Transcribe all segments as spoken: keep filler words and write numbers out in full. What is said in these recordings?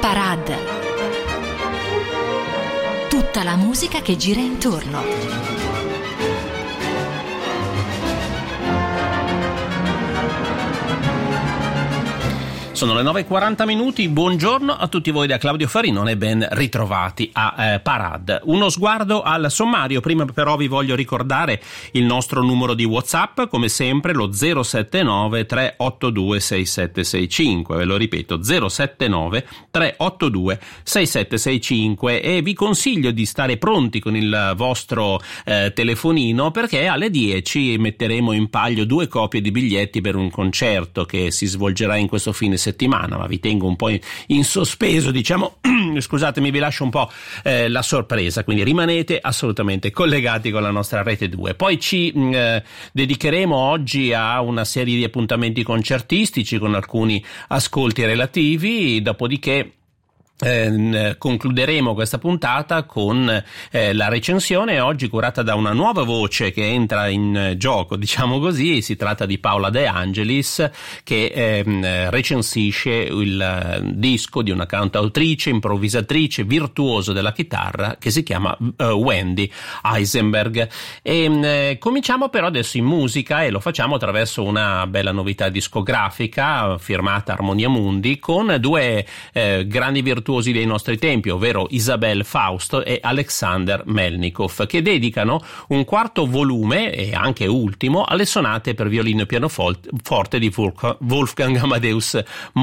Parade. Tutta la musica che gira intorno. Sono le nove e quaranta minuti, buongiorno a tutti voi da Claudio Farino e ben ritrovati a eh, Parade. Uno sguardo al sommario, prima però vi voglio ricordare il nostro numero di WhatsApp, come sempre lo zero sette nove tre otto due sei sette sei cinque, ve lo ripeto zero sette nove tre otto due sei sette sei cinque, e vi consiglio di stare pronti con il vostro eh, telefonino, perché alle dieci metteremo in palio due copie di biglietti per un concerto che si svolgerà in questo fine settimana, ma vi tengo un po' in, in sospeso, diciamo, scusatemi, vi lascio un po' eh, la sorpresa, quindi rimanete assolutamente collegati con la nostra Rete due. Poi ci eh, dedicheremo oggi a una serie di appuntamenti concertistici con alcuni ascolti relativi, dopodiché Eh, concluderemo questa puntata con eh, la recensione, oggi curata da una nuova voce che entra in eh, gioco, diciamo così. Si tratta di Paola De Angelis, che eh, recensisce il eh, disco di una cantautrice, improvvisatrice, virtuoso della chitarra, che si chiama eh, Wendy Eisenberg. E, eh, cominciamo però adesso in musica, e lo facciamo attraverso una bella novità discografica firmata Armonia Mundi, con due eh, grandi virtuosi dei nostri tempi, ovvero Isabel Faust e Alexander Melnikov, che dedicano un quarto volume, e anche ultimo, alle sonate per violino e pianoforte di Wolfgang Amadeus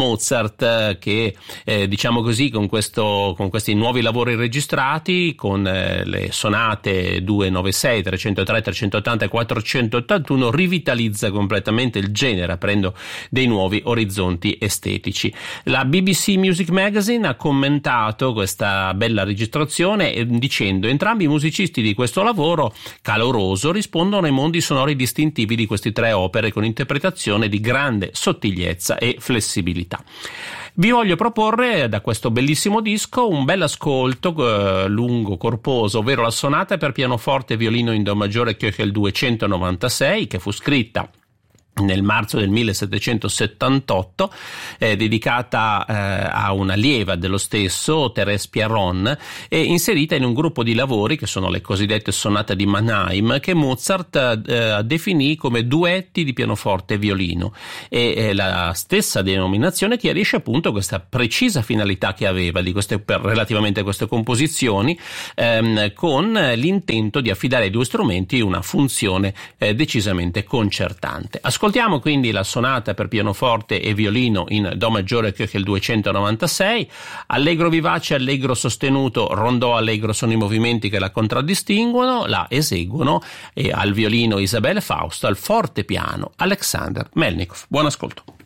Mozart, che eh, diciamo così, con questo con questi nuovi lavori registrati, con eh, le sonate duecentonovantasei, trecentotre, trecentottanta e quattrocentottantuno, rivitalizza completamente il genere, aprendo dei nuovi orizzonti estetici. La B B C Music Magazine ha commentato questa bella registrazione dicendo: entrambi i musicisti di questo lavoro caloroso rispondono ai mondi sonori distintivi di queste tre opere, con interpretazione di grande sottigliezza e flessibilità. Vi voglio proporre da questo bellissimo disco un bel ascolto eh, lungo, corposo, ovvero la sonata per pianoforte e violino in do maggiore Köchel duecentonovantasei, che fu scritta nel marzo del millesettecentosettantotto, eh, dedicata eh, a un'allieva dello stesso, Thérèse Pierron, e inserita in un gruppo di lavori che sono le cosiddette sonate di Mannheim, che Mozart eh, definì come duetti di pianoforte e violino, e eh, la stessa denominazione chiarisce appunto questa precisa finalità che aveva di queste, per, relativamente a queste composizioni, ehm, con l'intento di affidare ai due strumenti una funzione eh, decisamente concertante. Ascoltiamo quindi la sonata per pianoforte e violino in do maggiore Köchel duecentonovantasei. Allegro vivace, allegro sostenuto, rondò allegro sono i movimenti che la contraddistinguono. La eseguono e al violino Isabel Faust, al fortepiano Alexander Melnikov. Buon ascolto.